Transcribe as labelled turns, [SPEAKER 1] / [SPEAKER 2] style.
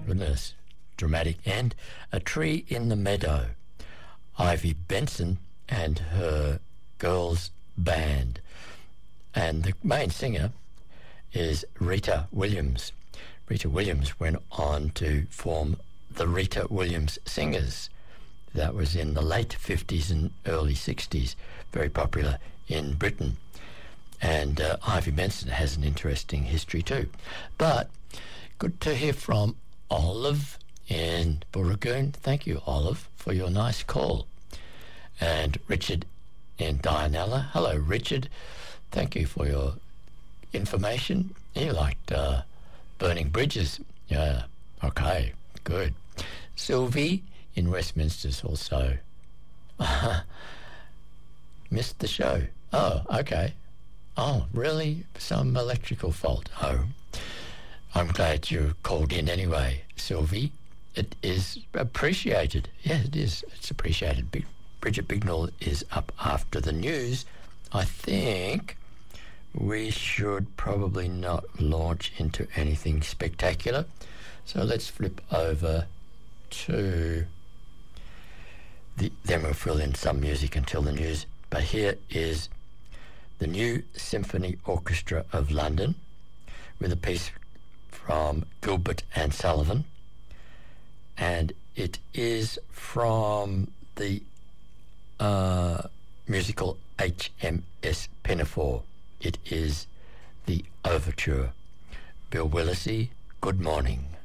[SPEAKER 1] goodness, dramatic. And A Tree in the Meadow, Ivy Benson and her girls band. And the main singer is Rita Williams. Rita Williams went on to form the Rita Williams Singers. That was in the late 50s and early 60s, very popular in Britain. And Ivy Benson has an interesting history too. But good to hear from Olive in Burragoon. Thank you, Olive, for your nice call. And Richard in Dianella. Hello, Richard. Thank you for your information. You liked burning bridges. Yeah, okay, good. Sylvie in Westminster's also. Missed the show. Oh, okay. Oh, really? Some electrical fault. Oh, I'm glad you called in anyway, Sylvie. It is appreciated. Yeah, it is. It's appreciated. Bridget Bignall is up after the news. I think we should probably not launch into anything spectacular. So let's flip over to then we'll fill in some music until the news. But here is the New Symphony Orchestra of London with a piece from Gilbert and Sullivan, and it is from the musical HMS Pinafore. It is the Overture. Bill Willesee, good morning.